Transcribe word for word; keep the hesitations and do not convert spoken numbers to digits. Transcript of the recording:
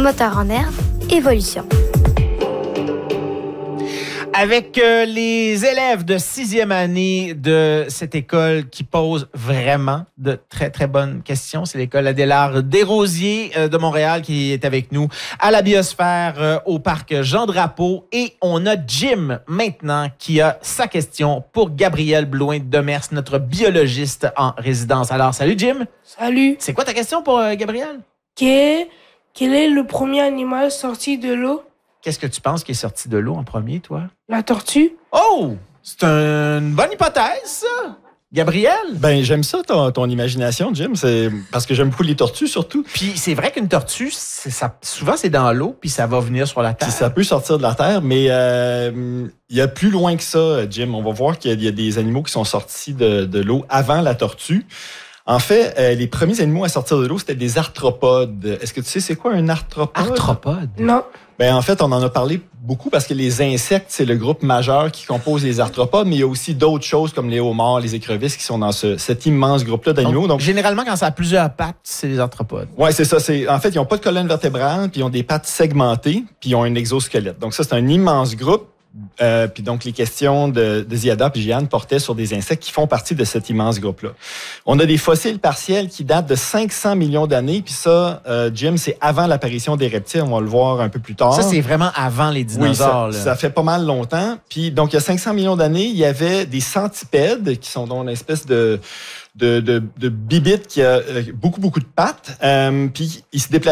Motard en herbe, évolution. Avec euh, les élèves de sixième année de cette école qui pose vraiment de très, très bonnes questions. C'est l'école Adélard Desrosiers euh, de Montréal qui est avec nous à la biosphère euh, au parc Jean-Drapeau. Et on a Jim maintenant qui a sa question pour Gabriel Blouin-Demers, notre biologiste en résidence. Alors, salut Jim. Salut. C'est quoi ta question pour euh, Gabriel? Quel, quel est le premier animal sorti de l'eau? Qu'est-ce que tu penses qui est sorti de l'eau en premier, toi? La tortue. Oh! C'est une bonne hypothèse, ça! Gabriel? Ben, j'aime ça, ton, ton imagination, Jim. C'est parce que j'aime beaucoup les tortues, surtout. Puis c'est vrai qu'une tortue, c'est, ça, souvent, c'est dans l'eau, puis ça va venir sur la terre. Puis ça peut sortir de la terre, mais euh, il y a plus loin que ça, Jim. On va voir qu'il y a, il y a des animaux qui sont sortis de, de l'eau avant la tortue. En fait, euh, les premiers animaux à sortir de l'eau, c'était des arthropodes. Est-ce que tu sais c'est quoi un arthropode? Arthropode? Non. Ben, en fait, on en a parlé beaucoup parce que les insectes, c'est le groupe majeur qui compose les arthropodes, mais il y a aussi d'autres choses comme les homards, les écrevisses qui sont dans ce, cet immense groupe-là d'animaux. Donc, Donc, généralement, quand ça a plusieurs pattes, c'est les arthropodes. ouais, c'est ça. C'est, en fait, ils n'ont pas de colonne vertébrale, puis ils ont des pattes segmentées, puis ils ont un exosquelette. Donc ça, c'est un immense groupe. Euh, puis donc, les questions de, de Ziada et Jeanne portaient sur des insectes qui font partie de cet immense groupe-là. On a des fossiles partiels qui datent de cinq cents millions d'années. Puis ça, euh, Jim, c'est avant l'apparition des reptiles. On va le voir un peu plus tard. Ça, c'est vraiment avant les dinosaures. Oui, ça, là. ça fait pas mal longtemps. Puis donc, il y a cinq cents millions d'années, il y avait des centipèdes qui sont donc une espèce de... de, de, de bibite qui a beaucoup, beaucoup de pattes. Euh, puis ils se déplaçaient